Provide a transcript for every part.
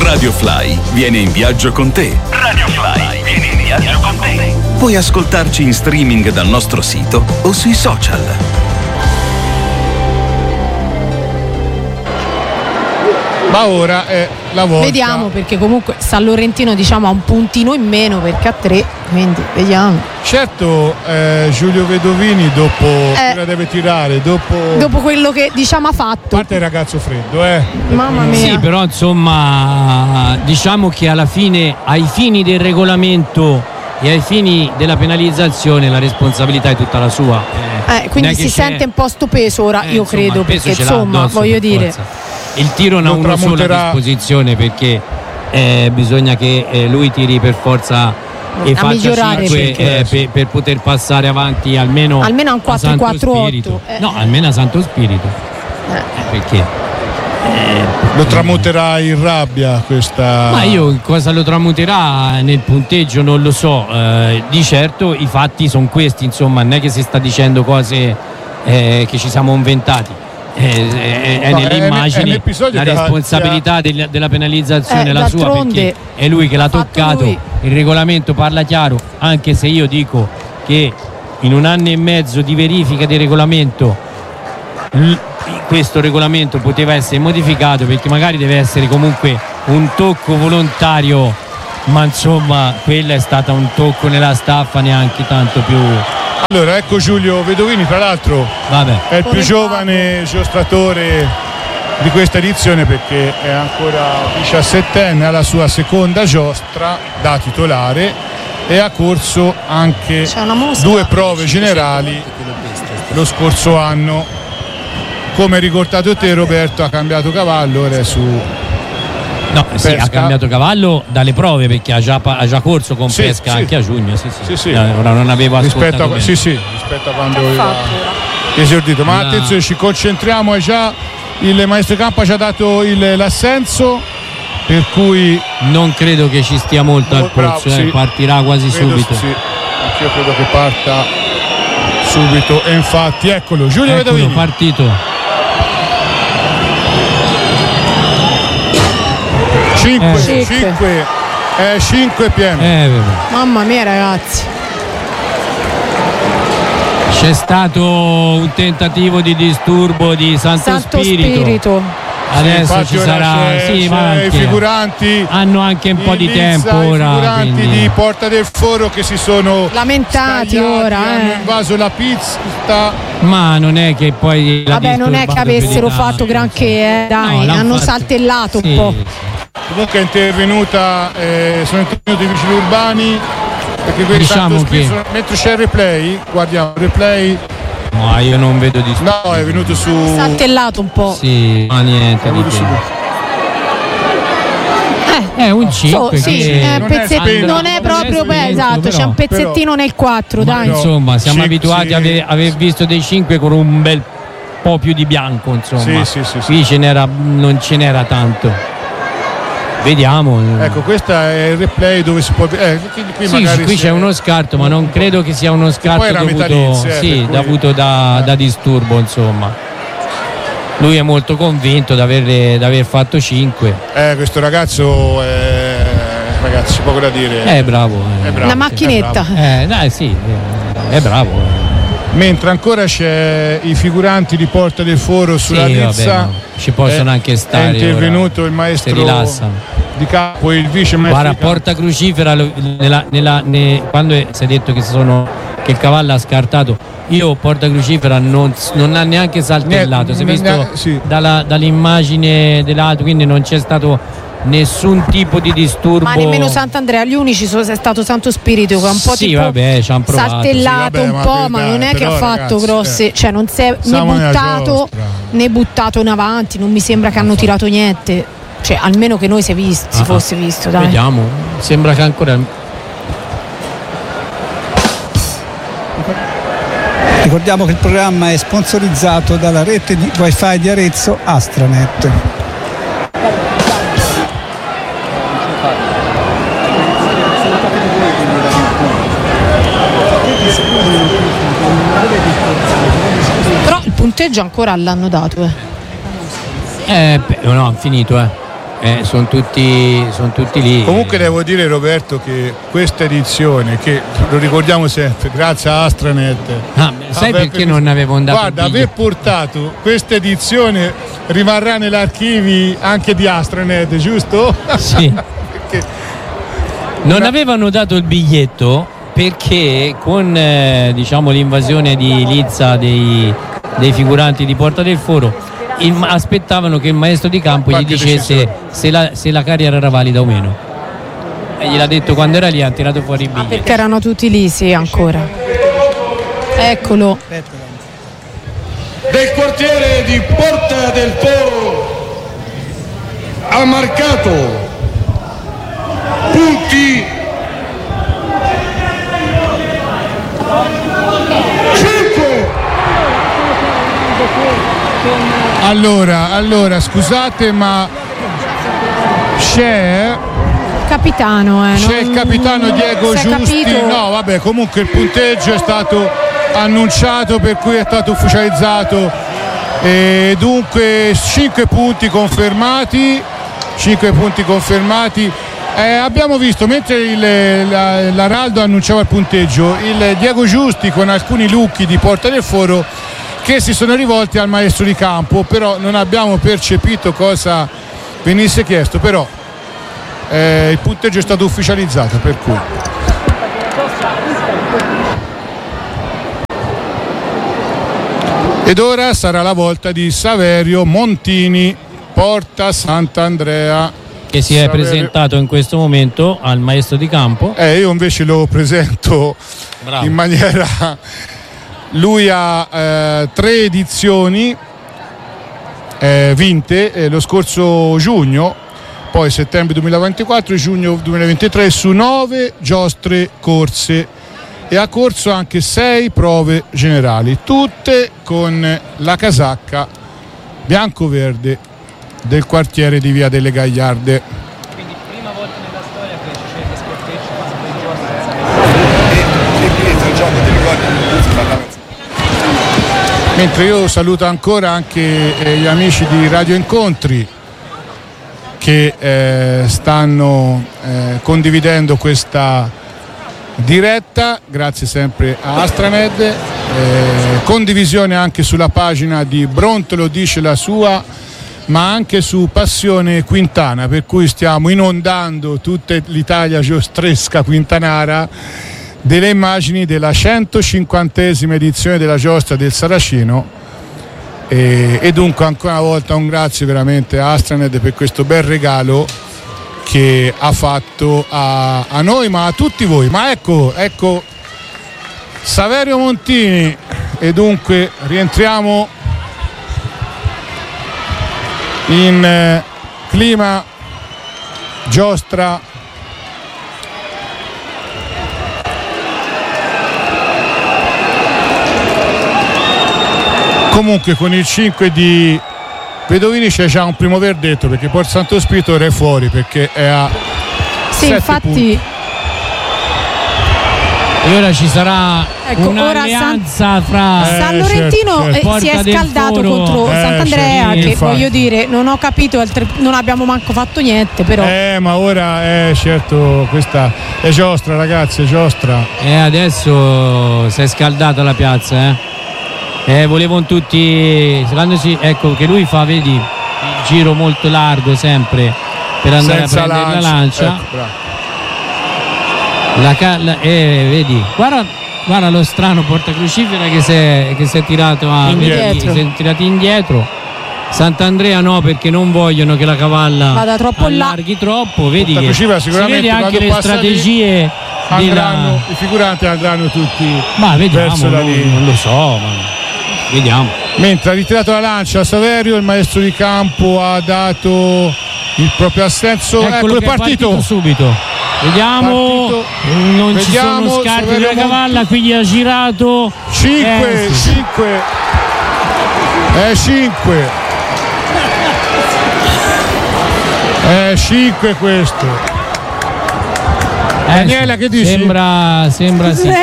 Radio Fly viene in viaggio con te. Radio Fly viene in viaggio con te. Puoi ascoltarci in streaming dal nostro sito o sui social. Ma ora è la volta. Vediamo, perché comunque San Laurentino diciamo ha un puntino in meno perché ha 3, quindi vediamo. Certo, Giulio Vedovini dopo la deve tirare, dopo quello che diciamo ha fatto. A parte il ragazzo freddo, Mamma mia. Sì, però insomma diciamo che alla fine, ai fini del regolamento e ai fini della penalizzazione, la responsabilità è tutta la sua. Quindi si sente un po' sto peso ora, io insomma, credo, perché insomma addosso, voglio dire. Forza. Il tiro non ha una sola disposizione, perché bisogna che lui tiri per forza e faccia 5 per poter passare avanti almeno a un 4-4-8. No, almeno a Santo Spirito. Perché lo tramuterà in rabbia questa. Ma io cosa lo tramuterà nel punteggio non lo so. Di certo i fatti sono questi, insomma, non è che si sta dicendo cose che ci siamo inventati. È nelle immagini, la responsabilità della penalizzazione è la sua, perché è lui che l'ha toccato. Il regolamento parla chiaro, anche se io dico che in un anno e mezzo di verifica del regolamento questo regolamento poteva essere modificato, perché magari deve essere comunque un tocco volontario, ma insomma quello è stato un tocco nella staffa, neanche tanto più. Allora, ecco Giulio Vedovini, tra l'altro è il più giovane giostratore di questa edizione, perché è ancora 17enne, alla sua seconda giostra da titolare e ha corso anche 2 prove generali lo scorso anno. Come hai ricordato te, Roberto, ha cambiato cavallo, ora è su sì, ha cambiato cavallo dalle prove, perché ha già corso con Pesca anche a giugno. Sì. Ora non avevo ascoltato rispetto a quando aveva esordito. Ma attenzione, ci concentriamo, è già il maestro campo ha già dato l'assenso, per cui non credo che ci stia molto al polso, partirà quasi subito. Anch'io credo che parta subito, e infatti eccolo Giulio Vedovini partito. 5 PM. Mamma mia ragazzi, c'è stato un tentativo di disturbo di Santo Spirito. Adesso ci sarà i figuranti hanno anche un po' di tempo ora, i figuranti di Porta del Foro che si sono lamentati ora, hanno invaso la pista, ma non è che poi non è che avessero fatto granché, dai, hanno saltellato un po'. Comunque è intervenuta, sono intervenuti i vigili urbani, perché diciamo che mentre c'è il replay, guardiamo il replay. No, io non vedo di no, è venuto su saltellato un po'. Sì, ma niente di è un 5 non è proprio esatto, c'è un pezzettino nel 4, dai. Insomma, siamo abituati a aver visto dei 5 con un bel po' più di bianco, insomma. Qui non ce n'era tanto. Vediamo. Ecco, questo è il replay dove si può. Qui c'è uno scarto, ma non credo che sia uno scarto dovuto da disturbo, insomma. Lui è molto convinto di aver fatto 5. Questo ragazzo ragazzi, poco da dire. È bravo. Una macchinetta. È bravo. Mentre ancora c'è i figuranti di Porta del Foro sulla Rizza, ci possono anche stare. È intervenuto il maestro di campo, il vice maestro. Guarda, Porta Crucifera quando si è detto che il cavallo ha scartato, io Porta Crucifera non ha neanche saltellato, si è visto dall'immagine dell'altro, quindi non c'è stato nessun tipo di disturbo. Ma nemmeno Sant'Andrea, gli unici è stato Santo Spirito, che ha un po' ci han provato, saltellato un po', ma non è che ha fatto grosse, cioè non si è né buttato in avanti, non mi sembra che hanno tirato niente, cioè almeno che noi si fosse visto, dai. Vediamo, sembra che ancora. Ricordiamo che il programma è sponsorizzato dalla rete di wifi di Arezzo, Astranet. Però il punteggio ancora l'hanno dato. No, ha finito. sono tutti lì. Comunque devo dire, Roberto, che questa edizione, che lo ricordiamo sempre, grazie a Astranet, sai perché non avevo andato? Guarda, aver portato questa edizione rimarrà nell'archivi anche di Astranet, giusto? Sì. Non avevano dato il biglietto perché con l'invasione di Lizza dei figuranti di Porta del Foro aspettavano che il maestro di campo gli dicesse se la carriera era valida o meno, e gliel'ha detto quando era lì, ha tirato fuori il biglietto. Perché erano tutti lì, sì, ancora. Eccolo. Del quartiere di Porta del Foro ha marcato punti 5. Allora, scusate, ma c'è il capitano Diego Giusti. Capito? No, vabbè, comunque il punteggio è stato annunciato, per cui è stato ufficializzato, e dunque 5 punti confermati. Abbiamo visto, mentre l'Araldo annunciava il punteggio, il Diego Giusti con alcuni lucchi di Porta del Foro che si sono rivolti al maestro di campo, però non abbiamo percepito cosa venisse chiesto, però il punteggio è stato ufficializzato, per cui ed ora sarà la volta di Saverio Montini, Porta Sant'Andrea, che si è presentato in questo momento al maestro di campo. Io invece lo presento in maniera... Lui ha 3 edizioni vinte, lo scorso giugno, poi settembre 2024 e giugno 2023, su 9 giostre corse, e ha corso anche 6 prove generali, tutte con la casacca bianco-verde del quartiere di Via delle Gagliarde. Quindi prima volta nella storia che c'è il sportivo. Mentre io saluto ancora anche gli amici di Radio Incontri che stanno condividendo questa diretta, grazie sempre a Astramed, condivisione anche sulla pagina di Brontolo dice la sua, ma anche su Passione Quintana, per cui stiamo inondando tutta l'Italia giostresca quintanara delle immagini della 150esima edizione della giostra del Saracino, e dunque ancora una volta un grazie veramente a Astranet per questo bel regalo che ha fatto a noi, ma a tutti voi. Ma ecco Saverio Montini, e dunque rientriamo in clima giostra. Comunque con il 5 di Bedovini c'è già un primo verdetto, perché Porto Santo Spirito è fuori, perché è a 7 punti. E ora ci sarà un'alleanza fra San Lorentino si è scaldato contro Sant'Andrea, che infatti, voglio dire, non ho capito, non abbiamo manco fatto niente, però ma ora certo, questa è giostra, ragazzi, è giostra. Adesso si è scaldata la piazza, volevano tutti, secondosi, ecco che lui fa, vedi, il giro molto largo sempre per andare senza a prendere la lancia. Vedi, guarda lo strano portacrucifera che si è tirato indietro. Sant'Andrea no, perché non vogliono che la cavalla vada troppo allarghi troppo, vedi che si vede anche le strategie i figuranti andranno tutti, ma vediamo, verso la linea. Non lo so, ma vediamo. Mentre ha ritirato la lancia Saverio, il maestro di campo ha dato il proprio assenso. Eccolo, è partito subito. Vediamo, non ci sono scarti della cavalla, quindi ha girato 5 questo. Daniela, che dici? Sembra sì,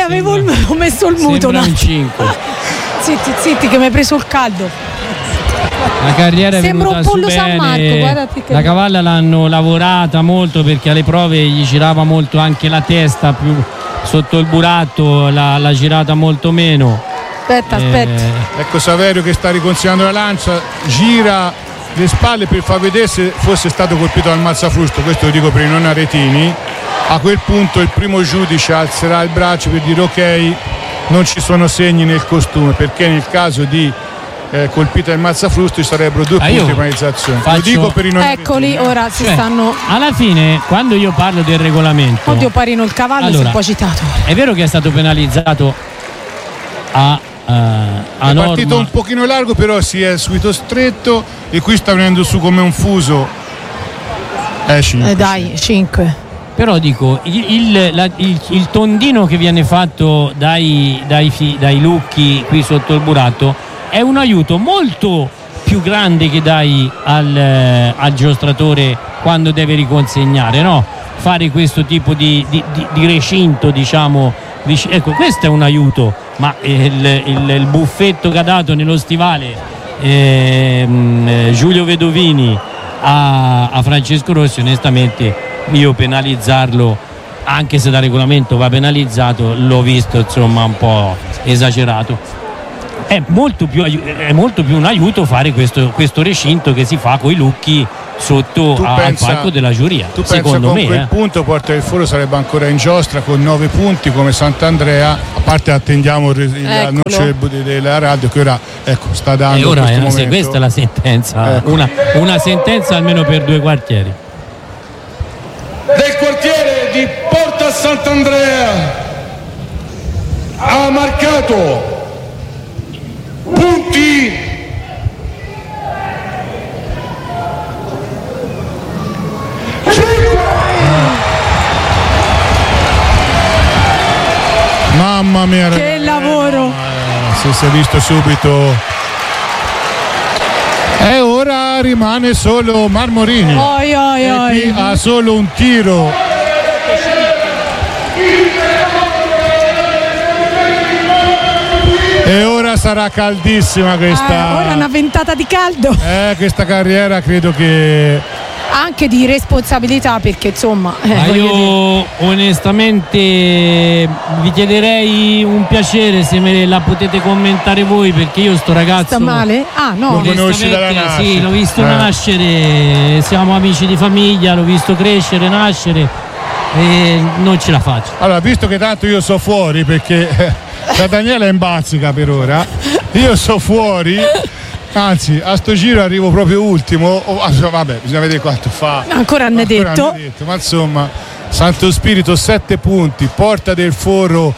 ho messo il muto, sembra un 5. zitti che mi hai preso il caldo. La carriera è sembra venuta un pollo su San Marco, bene. guardate che La cavalla l'hanno lavorata molto perché alle prove gli girava molto anche la testa, più sotto il buratto l'ha girata molto meno. Aspetta. Ecco Saverio che sta riconsigliando la lancia, gira le spalle per far vedere se fosse stato colpito dal mazzafrusto, questo lo dico per i non aretini. A quel punto il primo giudice alzerà il braccio per dire ok, non ci sono segni nel costume, perché nel caso di colpita il mazzafrusto ci sarebbero 2 punti di penalizzazione. Lo dico per i non eccoli aretini, ora si stanno. Alla fine quando io parlo del regolamento, Oddio, Parino il cavallo si è un po' agitato. È vero che è stato penalizzato a è partito un pochino largo, però si è subito stretto e qui sta venendo su come un fuso. 5. Dai, 5. Però dico, il tondino che viene fatto dai lucchi qui sotto il buratto è un aiuto molto più grande che dai al giostratore quando deve riconsegnare, no? Fare questo tipo di recinto, diciamo. Ecco, questo è un aiuto, ma il buffetto che ha dato nello stivale Giulio Vedovini a Francesco Rossi, onestamente io penalizzarlo, anche se da regolamento va penalizzato, l'ho visto insomma un po' esagerato. È molto più un aiuto fare questo recinto che si fa coi lucchi sotto al palco della giuria. Tu secondo pensa me con quel punto Porta del Foro sarebbe ancora in giostra con 9 punti come Sant'Andrea, a parte attendiamo l'annuncio della radio che ora sta dando e ora in questo momento. Questa è la sentenza, una sentenza almeno per 2 quartieri del quartiere di Porta Sant'Andrea ha marcato punti mamma mia, che lavoro, se si è visto subito. E ora rimane solo Marmorini che ha solo un tiro. E ora sarà caldissima questa. Ora una ventata di caldo. Questa carriera credo che anche di responsabilità, perché insomma io onestamente vi chiederei un piacere se me la potete commentare voi, perché io sto ragazzo sta male? Lo conosci dalla nascita? Sì, l'ho visto nascere, siamo amici di famiglia, l'ho visto crescere, nascere e non ce la faccio. Allora, visto che tanto io so fuori, perché la Daniela è in bazzica per ora, io so fuori. Anzi, a sto giro arrivo proprio ultimo. Vabbè, bisogna vedere quanto fa. Ancora hanno detto. Ma insomma, Santo Spirito 7 punti, Porta del Foro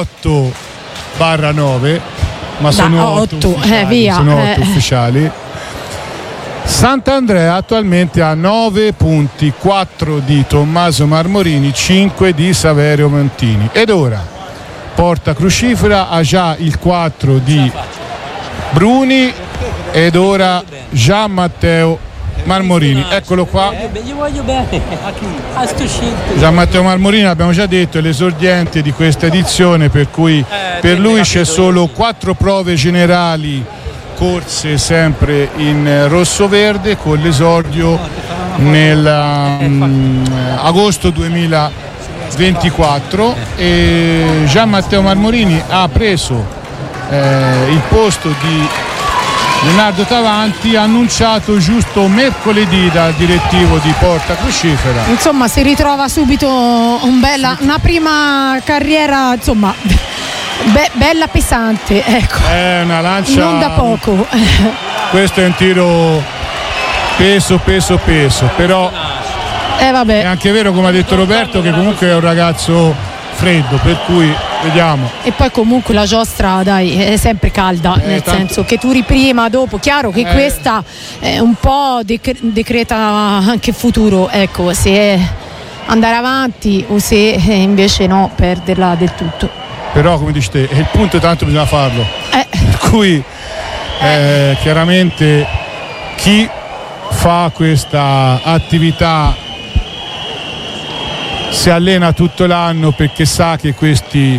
8/9. Ma sono 8 ufficiali, via. Sono 8 ufficiali. Sant'Andrea attualmente ha 9 punti, 4 di Tommaso Marmorini, 5 di Saverio Montini. Ed ora Porta Crucifera ha già il 4 di Bruni. Ed ora Gian Matteo Marmorini, eccolo qua. Gli voglio bene a sto scelto. Gian Matteo Marmorini, abbiamo già detto, è l'esordiente di questa edizione, per cui per lui c'è solo 4 prove generali corse sempre in rosso-verde, con l'esordio nel agosto 2024, e Gian Matteo Marmorini ha preso il posto di Leonardo Tavanti, annunciato giusto mercoledì dal direttivo di Porta Crucifera. Insomma, si ritrova subito una prima carriera, insomma, bella pesante, ecco. È una lancia non da poco. Questo è un tiro peso, però vabbè. è anche vero, come ha detto Roberto, che comunque è un ragazzo freddo, per cui vediamo. E poi comunque la giostra, dai, è sempre calda, nel senso che tu riprima, dopo, chiaro che questa è un po' decreta anche futuro, ecco, se andare avanti o se invece no, perderla del tutto. Però come dici te, il punto è tanto bisogna farlo, per cui chiaramente chi fa questa attività si allena tutto l'anno, perché sa che questi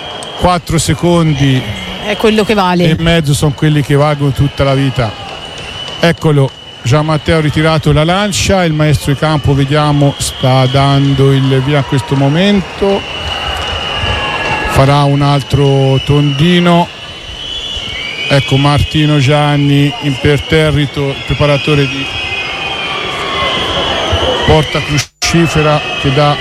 4 secondi è quello che vale e mezzo sono quelli che valgono tutta la vita. Eccolo, Gian Matteo ha ritirato la lancia, il maestro di campo, vediamo, sta dando il via a questo momento, farà un altro tondino. Ecco Martino Gianni imperterrito, il preparatore di Porta Crucifera, che dà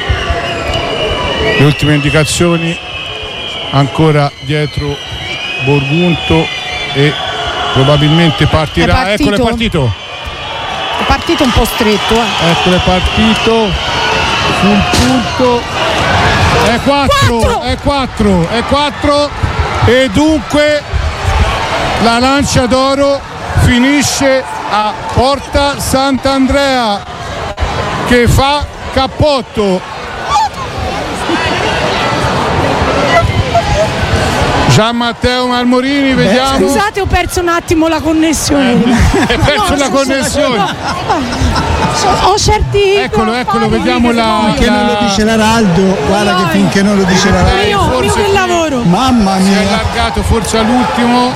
le ultime indicazioni. Ancora dietro Borgunto e probabilmente partirà. Eccolo, è partito. È partito un po' stretto. Eccolo, è partito sul punto. È 4 e dunque la Lancia d'Oro finisce a Porta Sant'Andrea, che fa cappotto. Gian Matteo Marmorini, vediamo. Scusate, ho perso un attimo la connessione. Hai perso la connessione. Ho certi. Eccolo, vediamo la. Finché non lo dice l'Araldo, guarda che finché non lo dice l'Araldo. Mio che lavoro. Mamma mia. Si è allargato forse all'ultimo.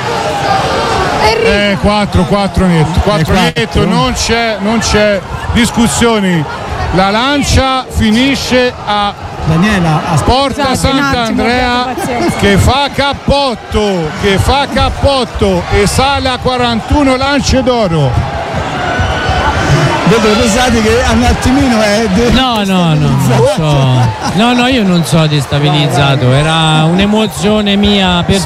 4 netto, non c'è discussioni. La Lancia finisce a Daniela, Porta Sant'Andrea, che fa cappotto e sale a 41 lance d'oro. Pensate che un attimino è no, io non so destabilizzato, era un'emozione mia personale.